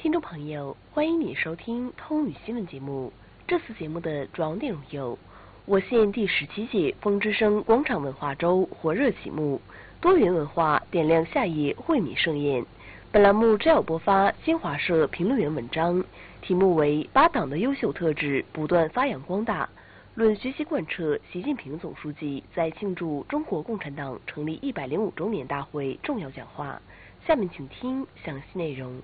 听众朋友，欢迎你收听通语新闻节目。这次节目的主要内容有：我县第17届风之声广场文化周火热启幕，多元文化点亮夏夜惠民盛宴。本栏目只要播发新华社评论员文章，题目为“把党的优秀特质不断发扬光大”，论学习贯彻习近平总书记在庆祝中国共产党成立105周年大会重要讲话。下面请听详细内容。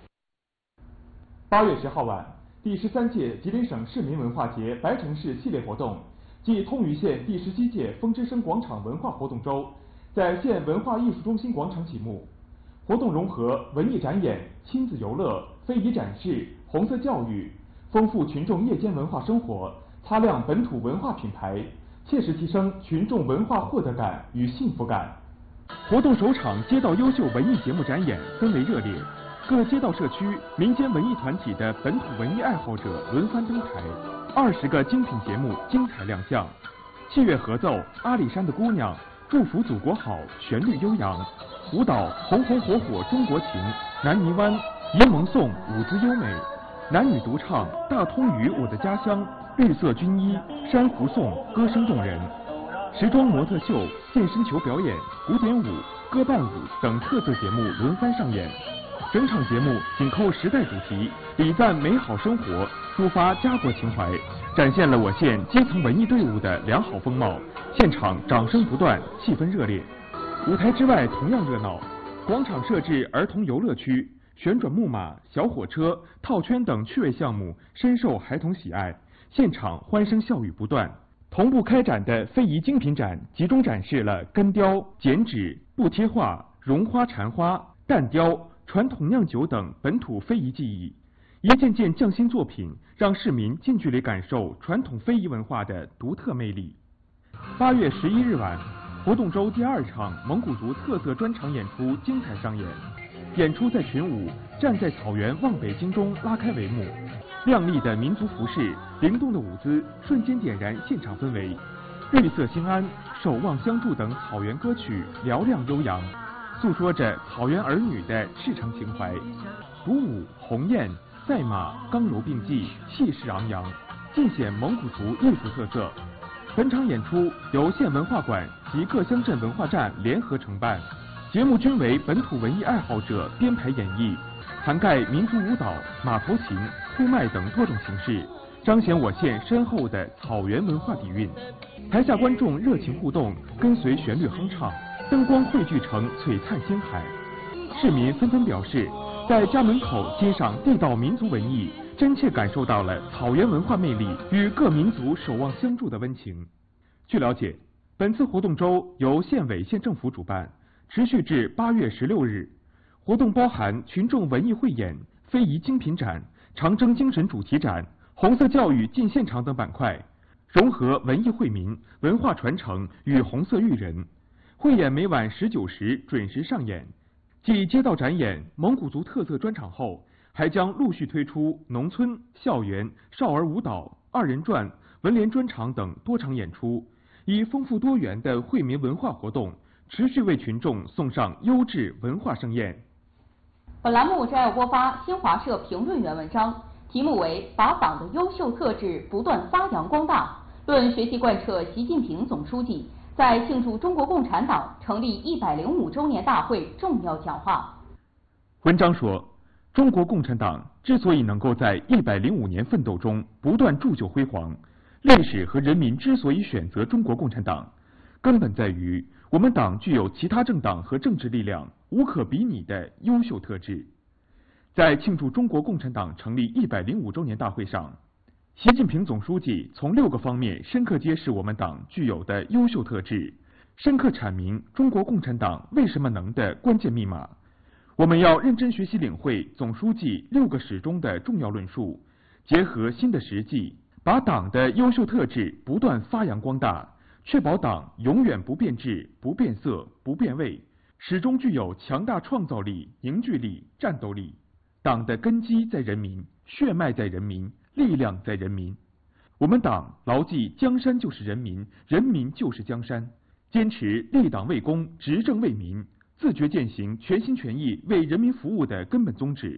8月10号晚，第13届吉林省市民文化节白城市系列活动暨通榆县第17届风之声广场文化活动周在县文化艺术中心广场启幕。活动融合文艺展演、亲子游乐、非遗展示、红色教育，丰富群众夜间文化生活，擦亮本土文化品牌，切实提升群众文化获得感与幸福感。活动首场街道优秀文艺节目展演氛围热烈，各街道社区、民间文艺团体的本土文艺爱好者轮番登台，20个精品节目精彩亮相。器乐合奏《阿里山的姑娘》，祝福祖国好，旋律悠扬；舞蹈《红红火火中国情》，南泥湾沂蒙颂舞姿优美；男女独唱《大通屿我的家乡》，绿色军衣珊瑚颂歌声动人；时装模特秀、健身球表演、古典舞、歌伴舞等特色节目轮番上演。整场节目紧扣时代主题，礼赞美好生活，抒发家国情怀，展现了我县基层文艺队伍的良好风貌。现场掌声不断，气氛热烈。舞台之外同样热闹，广场设置儿童游乐区，旋转木马、小火车、套圈等趣味项目深受孩童喜爱，现场欢声笑语不断。同步开展的非遗精品展集中展示了根雕、剪纸、布贴画、绒花缠花、蛋雕、传统酿酒等本土非遗技艺，一件件匠心作品让市民近距离感受传统非遗文化的独特魅力。8月11日晚，活动周第2场蒙古族特色专场演出精彩上演，演出在群舞《站在草原望北京》中拉开帷幕，亮丽的民族服饰、灵动的舞姿瞬间点燃现场氛围，绿色兴安、守望相助等草原歌曲嘹亮悠扬，诉说着草原儿女的赤诚情怀。独舞、鸿雁、赛马刚柔并济，气势昂扬，尽显蒙古族艺术特色。本场演出由县文化馆及各乡镇文化站联合承办，节目均为本土文艺爱好者编排演绎，涵盖民族舞蹈、马头琴、呼麦等多种形式，彰显我县深厚的草原文化底蕴。台下观众热情互动，跟随旋律哼唱，灯光汇聚成璀璨星海。市民纷纷表示，在家门口欣赏地道民族文艺，真切感受到了草原文化魅力与各民族守望相助的温情。据了解，本次活动周由县委县政府主办，持续至8月16日。活动包含群众文艺汇演、非遗精品展、长征精神主题展、红色教育进现场等板块，融合文艺惠民、文化传承与红色育人。汇演每晚19时准时上演，继街道展演、蒙古族特色专场后，还将陆续推出农村、校园、少儿舞蹈、2人转、文联专场等多场演出，以丰富多元的惠民文化活动，持续为群众送上优质文化盛宴。 本栏目摘要播发新华社评论员文章，题目为“把党的优秀特质不断发扬光大”，论学习贯彻习近平总书记在庆祝中国共产党成立105周年大会重要讲话。 文章说，中国共产党之所以能够在105年奋斗中不断铸就辉煌，历史和人民之所以选择中国共产党，根本在于我们党具有其他政党和政治力量无可比拟的优秀特质。在庆祝中国共产党成立105周年大会上，习近平总书记从6个方面深刻揭示我们党具有的优秀特质，深刻阐明中国共产党为什么能的关键密码。我们要认真学习领会总书记6个始终的重要论述，结合新的实际，把党的优秀特质不断发扬光大，确保党永远不变质、不变色、不变味，始终具有强大创造力、凝聚力、战斗力。党的根基在人民，血脉在人民，力量在人民。我们党牢记江山就是人民，人民就是江山，坚持立党为公、执政为民，自觉践行全心全意为人民服务的根本宗旨，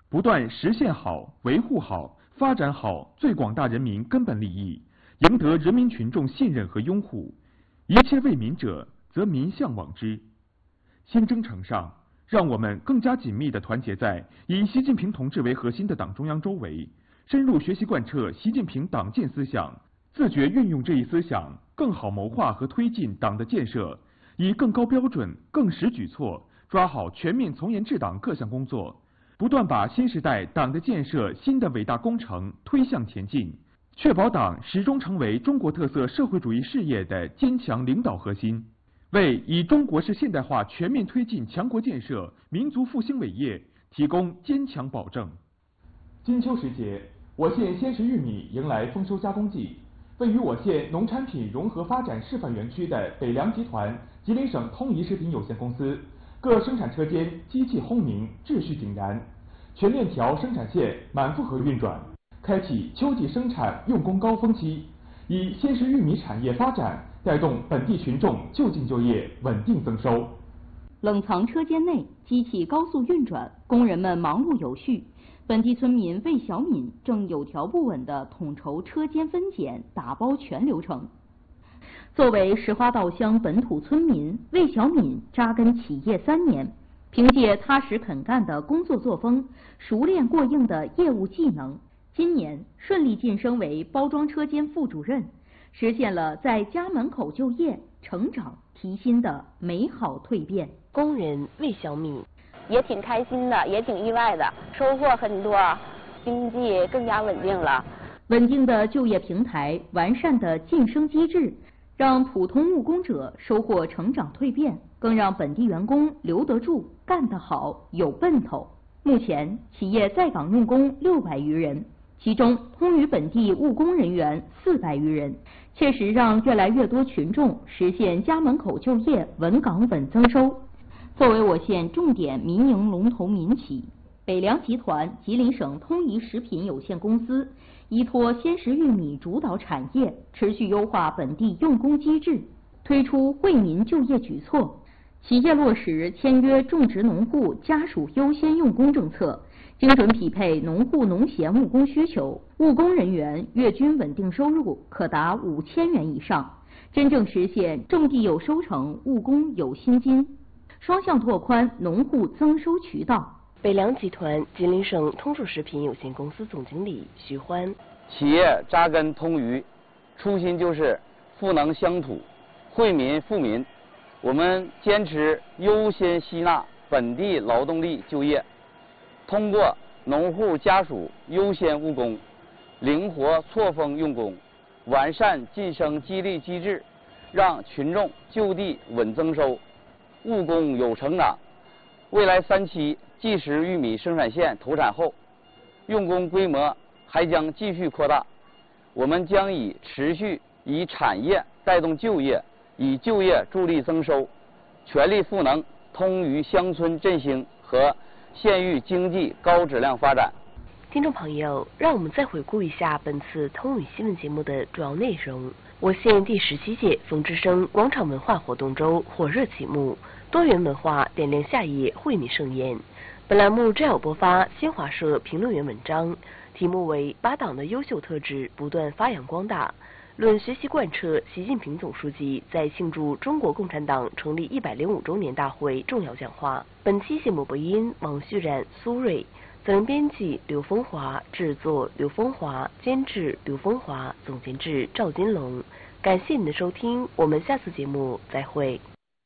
不断实现好、维护好、发展好最广大人民根本利益，赢得人民群众信任和拥护。一切为民者，则民向往之。新征程上，让我们更加紧密地团结在以习近平同志为核心的党中央周围，深入学习贯彻习近平党建思想，自觉运用这一思想，更好谋划和推进党的建设，以更高标准、更实举措，抓好全面从严治党各项工作，不断把新时代党的建设新的伟大工程推向前进，确保党始终成为中国特色社会主义事业的坚强领导核心，为以中国式现代化全面推进强国建设、民族复兴伟业提供坚强保证。金秋时节，我县鲜食玉米迎来丰收加工季。位于我县农产品融合发展示范园区的北粮集团吉林省通仪食品有限公司，各生产车间机器轰鸣，秩序井然，全链条生产线满负荷运转，开启秋季生产用工高峰期，以鲜食玉米产业发展带动本地群众就近就业，稳定增收。 冷藏车间内机器高速运转，工人们忙碌有序。本地村民魏小敏正有条不紊地统筹车间分拣、打包全流程。作为石花稻乡本土村民，魏小敏扎根企业3年，凭借踏实肯干的工作作风、熟练过硬的业务技能，今年顺利晋升为包装车间副主任，实现了在家门口就业、成长、提薪的美好蜕变。 工人魏小敏也挺开心的，也挺意外的，收获很多，经济更加稳定了。 稳定的就业平台，完善的晋升机制，让普通务工者收获成长蜕变，更让本地员工留得住、干得好、有奔头。目前，企业在岗用工600余人，其中通于本地务工人员400余人，切实让越来越多群众实现家门口就业、稳岗稳增收。作为我县重点民营龙头民企，北粮集团吉林省通仪食品有限公司依托鲜食玉米主导产业，持续优化本地用工机制，推出惠民就业举措，企业落实签约种植农户家属优先用工政策，精准匹配农户农闲务工需求，务工人员月均稳定收入可达5000元以上，真正实现种地有收成，务工有薪金。双向拓宽农户增收渠道。 北粮集团吉林省通数食品有限公司总经理徐欢： 企业扎根通渝，初心就是赋能乡土，惠民富民。我们坚持优先吸纳本地劳动力就业，通过农户家属优先务工，灵活错峰用工，完善晋升激励机制，让群众就地稳增收，务工有成长。未来3期即食玉米生产线投产后，用工规模还将继续扩大。我们将持续以产业带动就业，以就业助力增收，全力赋能通渝乡村振兴和县域经济高质量发展。 听众朋友，让我们再回顾一下本次通语新闻节目的主要内容。我县第17届冯之生广场文化活动周火热启幕，多元文化点亮下一页惠民盛宴。本栏目摘要播发新华社评论员文章，题目为“把党的优秀特质不断发扬光大”，论学习贯彻习近平总书记在庆祝中国共产党成立105周年大会重要讲话。本期节目播音王旭然、苏瑞，责任编辑刘风华，制作刘风华，监制刘风华，总监制赵金龙。感谢您的收听，我们下次节目再会。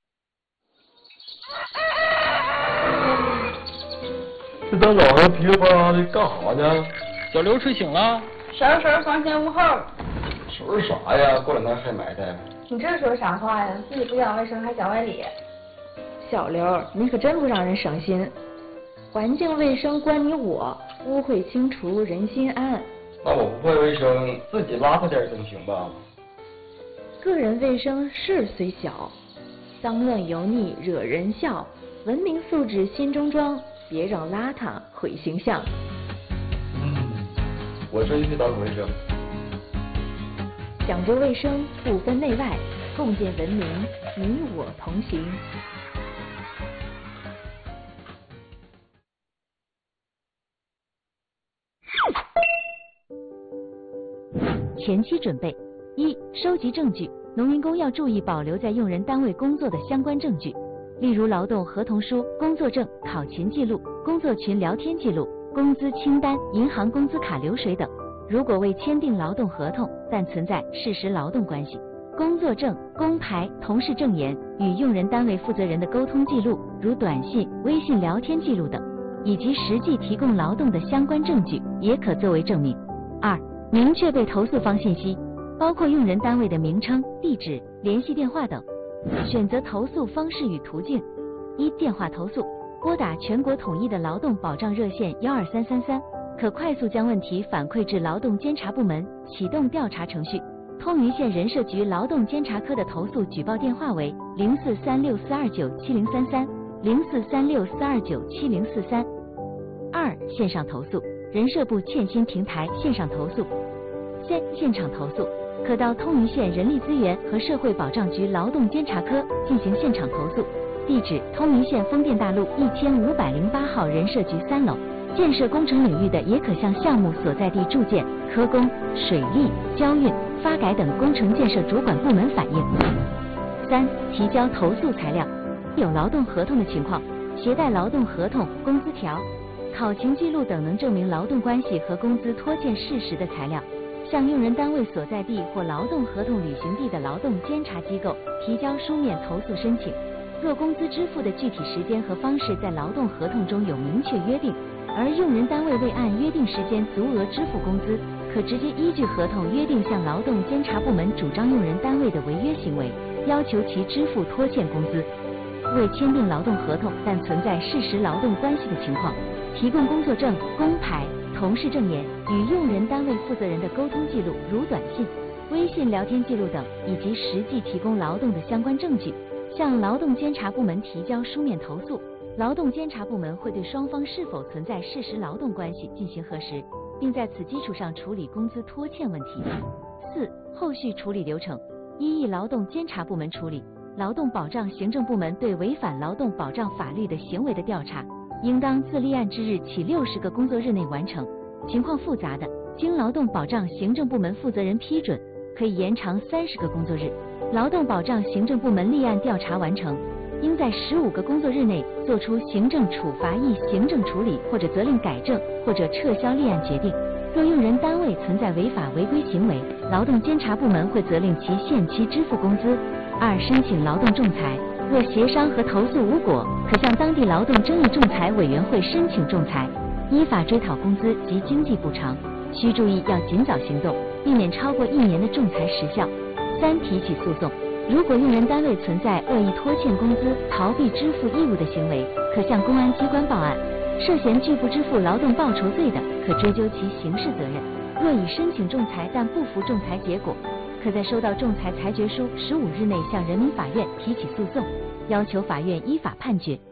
这大早上噼里啪啦的干啥呢？ 小刘睡醒了。 收房间屋后。 收拾啥呀？过两天还埋汰。 你这说啥话呀？自己不讲卫生还讲外理。 小刘，你可真不让人省心。环境卫生关你我，污秽清除人心安。 那我不会卫生，自己邋遢点总行吧？ 个人卫生事虽小，脏乱油腻惹人笑。文明素质心中装，别让邋遢毁形象。 我这就去打扫卫生。 讲究卫生，不分内外，共建文明，你我同行。 前期准备：一、收集证据，农民工要注意保留在用人单位工作的相关证据，例如劳动合同书、工作证、考勤记录、工作群聊天记录、工资清单、银行工资卡流水等。如果未签订劳动合同，但存在事实劳动关系，工作证、工牌、同事证言与用人单位负责人的沟通记录，如短信、微信聊天记录等，以及实际提供劳动的相关证据，也可作为证明。二、明确被投诉方信息，包括用人单位的名称、地址、联系电话等。选择投诉方式与途径：一、电话投诉，拨打全国统一的劳动保障热线12333，可快速将问题反馈至劳动监察部门，启动调查程序。通榆县人社局劳动监察科的投诉举报电话为0436429733 0436429743。二、线上投诉，人社部欠薪平台线上投诉。现场投诉，可到通榆县人力资源和社会保障局劳动监察科进行现场投诉，地址通榆县丰店大路1508号人社局3楼。建设工程领域的也可向项目所在地住建、科工、水利、交运、发改等工程建设主管部门反映。三、提交投诉材料，有劳动合同的情况，携带劳动合同、工资条、考勤记录等能证明劳动关系和工资拖欠事实的材料，向用人单位所在地或劳动合同履行地的劳动监察机构提交书面投诉申请。若工资支付的具体时间和方式在劳动合同中有明确约定，而用人单位未按约定时间足额支付工资，可直接依据合同约定向劳动监察部门主张用人单位的违约行为，要求其支付拖欠工资。未签订劳动合同但存在事实劳动关系的情况，提供工作证、工牌、同事证言与用人单位负责人的沟通记录，如短信、微信聊天记录等，以及实际提供劳动的相关证据，向劳动监察部门提交书面投诉。劳动监察部门会对双方是否存在事实劳动关系进行核实，并在此基础上处理工资拖欠问题。四、后续处理流程：一、劳动监察部门处理。劳动保障行政部门对违反劳动保障法律的行为的调查，应当自立案之日起60个工作日内完成。情况复杂的，经劳动保障行政部门负责人批准，可以延长30个工作日。劳动保障行政部门立案调查完成，应在15个工作日内作出行政处罚役行政处理或者责令改正或者撤销立案决定。若用人单位存在违法违规行为，劳动监察部门会责令其限期支付工资。二、申请劳动仲裁，若协商和投诉无果，可向当地劳动争议仲裁委员会申请仲裁，依法追讨工资及经济补偿。需注意要尽早行动，避免超过1年的仲裁时效。三、提起诉讼，如果用人单位存在恶意拖欠工资、逃避支付义务的行为，可向公安机关报案，涉嫌拒不支付劳动报酬罪的，可追究其刑事责任。若已申请仲裁但不服仲裁结果，可在收到仲裁裁决书15日内向人民法院提起诉讼，要求法院依法判决。